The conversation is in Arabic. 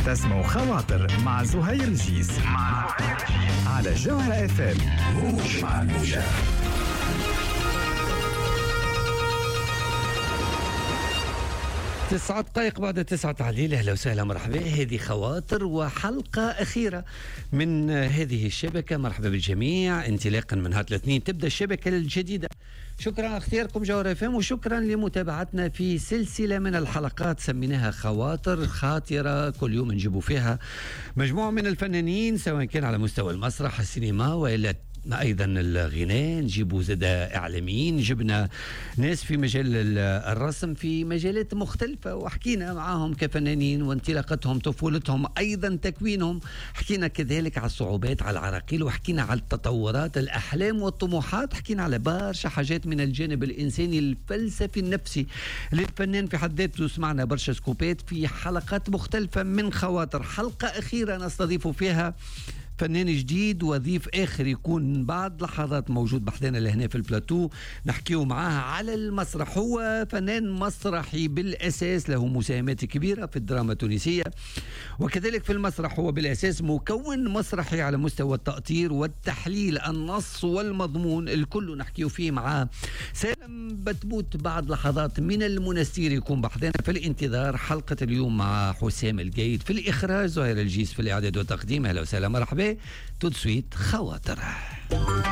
تسمعوا خواطر مع زهير الجيس على جوهرة اف ام. موج مع الموجة. 9 دقائق بعد 9 تعليل. أهلا وسهلا، مرحبا. هذه خواطر وحلقة أخيرة من هذه الشبكة. مرحبا بالجميع. انطلاقا من هات الاثنين تبدأ الشبكة الجديدة. شكرا على اختياركم جوهرة اف ام، وشكرا لمتابعتنا في سلسلة من الحلقات سميناها خواطر خاطرة. كل يوم نجيبوا فيها مجموعة من الفنانين، سواء كان على مستوى المسرح، السينما، وإلا أيضا الغناء. نجيبوا زاد إعلاميين، جبنا ناس في مجال الرسم في مجالات مختلفة، وحكينا معهم كفنانين وانطلاقتهم، طفولتهم، أيضا تكوينهم. حكينا كذلك على الصعوبات، على العراقيل، وحكينا على التطورات، الأحلام والطموحات. حكينا على برشا حاجات من الجانب الإنساني الفلسفي النفسي للفنان في حد ذاته. سمعنا برشا سكوبات في حلقات مختلفة من خواطر. حلقة أخيرة نستضيف فيها فنان جديد وضيف آخر يكون بعد لحظات موجود بحدنا لهنا في البلاتو، نحكيه معاه على المسرح. هو فنان مسرحي بالأساس، له مساهمات كبيرة في الدراما التونسية، وكذلك في المسرح هو بالأساس مكون مسرحي على مستوى التأطير والتحليل، النص والمضمون، الكل نحكيه فيه معاه. سالم بتبوت بعد لحظات من المنستير يكون بحدنا في الانتظار. حلقة اليوم مع حسام الجيد، في الإخراج زهير الجيس، في الإعداد والتقديم. أهلا وسهلا، مرحبا. تو دو سويت خواطر.